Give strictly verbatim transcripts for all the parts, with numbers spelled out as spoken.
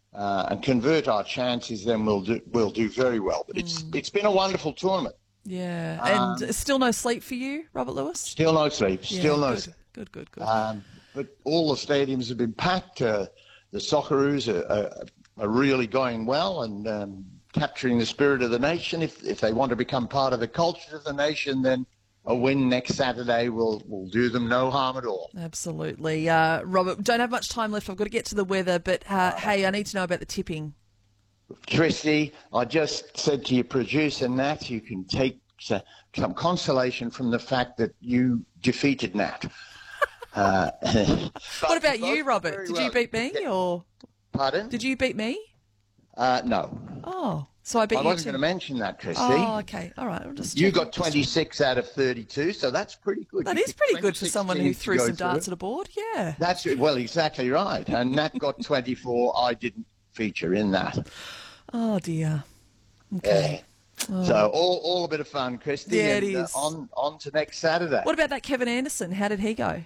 uh, and convert our chances, then we'll do we'll do very well. But it's Mm. it's been a wonderful tournament. Yeah, Um, and still no sleep for you, Robert Lewis? Still no sleep. Still yeah, no good, sleep. Good, good, good. Um, but all the stadiums have been packed. Uh, the Socceroos are, are, are really going well and um, capturing the spirit of the nation. If if they want to become part of the culture of the nation, then a win next Saturday will will do them no harm at all. Absolutely. Uh, Robert, don't have much time left. I've got to get to the weather, but uh, hey, I need to know about the tipping. Christy, I just said to your producer, Nat, you can take uh, some consolation from the fact that you defeated Nat. Uh, what about you, Robert? Did well. you beat me, or pardon? Did you beat me? Uh, no. Oh, so I beat I you wasn't too. going to mention that, Christy. Oh, okay, all right. I'll just you got twenty-six out of thirty-two, so that's pretty good. That you is pretty good for someone who threw some darts at a board. Yeah. That's well, exactly right. And Nat got twenty-four. I didn't feature in that. Oh dear. Okay. Yeah. Oh. So all, all a bit of fun, Christy. Yeah, and, it is. Uh, on on to next Saturday. What about that Kevin Anderson? How did he go?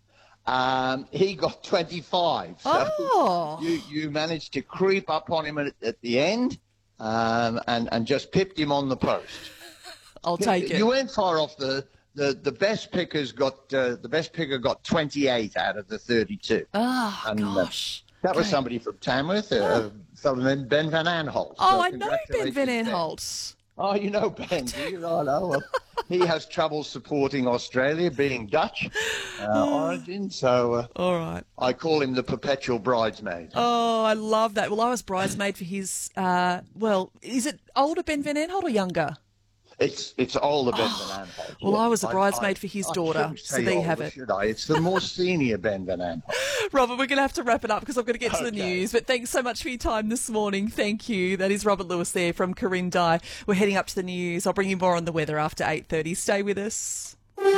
Um, he got twenty-five. So oh. You you managed to creep up on him at, at the end, um, and and just pipped him on the post. I'll take you, it. You weren't far off. The the the best pickers got uh, the best picker got twenty-eight out of the thirty-two. Oh and, gosh. Uh, that okay. was somebody from Tamworth, uh, oh. a fellow named Ben Van Aanholt. Oh, so I know Ben Van Aanholt. Oh, you know Ben, do you? I know. Well, he has trouble supporting Australia, being Dutch uh, origin, so uh, all right. I call him the perpetual bridesmaid. Oh, I love that. Well, I was bridesmaid for his, uh, well, is it older Ben Van Aanholt or younger? It's it's older Ben oh, Van Aanholt. Well, yeah. I was a bridesmaid I, I, for his I daughter, so there you older, have it. Should I? It's the more senior Ben Van Aanholt. Robert, we're going to have to wrap it up because I've got to get okay. to the news. But thanks so much for your time this morning. Thank you. That is Robert Lewis there from Quirindi. We're heading up to the news. I'll bring you more on the weather after eight thirty. Stay with us.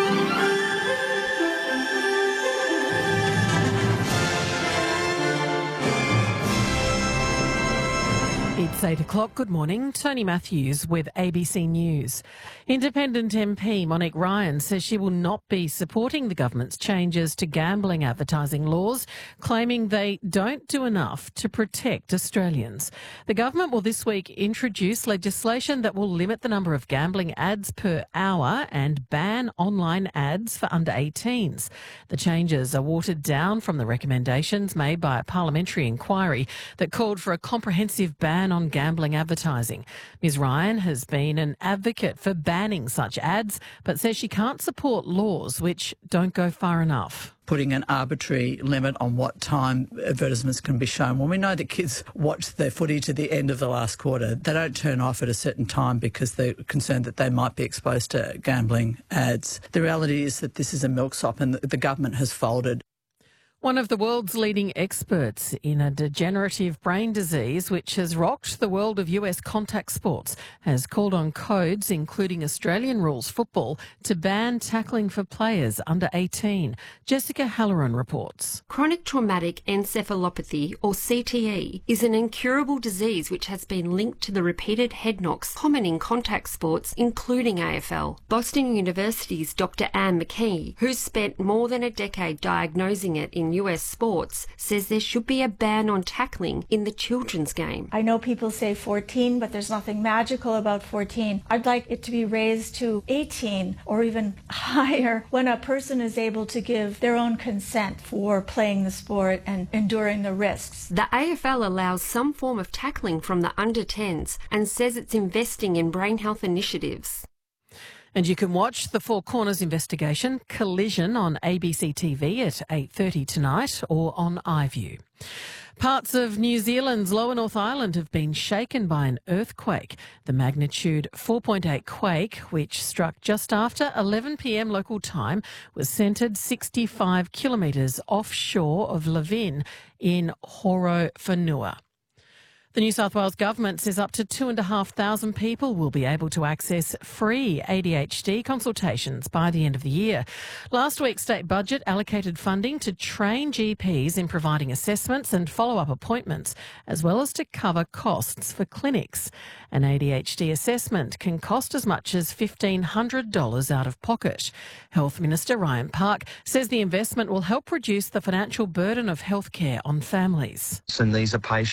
It's eight o'clock. Good morning. Tony Matthews with A B C News. Independent M P Monique Ryan says she will not be supporting the government's changes to gambling advertising laws, claiming they don't do enough to protect Australians. The government will this week introduce legislation that will limit the number of gambling ads per hour and ban online ads for under eighteens. The changes are watered down from the recommendations made by a parliamentary inquiry that called for a comprehensive ban on gambling advertising. Ms Ryan has been an advocate for banning such ads, but says she can't support laws which don't go far enough. Putting an arbitrary limit on what time advertisements can be shown. When we know that kids watch their footy to the end of the last quarter, they don't turn off at a certain time because they're concerned that they might be exposed to gambling ads. The reality is that this is a milksop and the government has folded. One of the world's leading experts in a degenerative brain disease which has rocked the world of U S contact sports has called on codes, including Australian rules football, to ban tackling for players under eighteen. Jessica Halloran reports. Chronic traumatic encephalopathy, or C T E, is an incurable disease which has been linked to the repeated head knocks common in contact sports, including A F L. Boston University's Doctor Anne McKee, who's spent more than a decade diagnosing it in U S sports, says there should be a ban on tackling in the children's game. I know people say fourteen, but there's nothing magical about fourteen. I'd like it to be raised to eighteen or even higher when a person is able to give their own consent for playing the sport and enduring the risks. The A F L allows some form of tackling from the under tens and says it's investing in brain health initiatives. And you can watch the Four Corners investigation, Collision, on A B C T V at eight thirty tonight or on iView. Parts of New Zealand's lower North Island have been shaken by an earthquake. The magnitude four point eight quake, which struck just after eleven p m local time, was centred sixty-five kilometres offshore of Levin in Horowhenua. The New South Wales Government says up to two and a half thousand people will be able to access free A D H D consultations by the end of the year. Last week's state budget allocated funding to train G Ps in providing assessments and follow-up appointments, as well as to cover costs for clinics. An A D H D assessment can cost as much as fifteen hundred dollars out of pocket. Health Minister Ryan Park says the investment will help reduce the financial burden of healthcare on families. And these are patients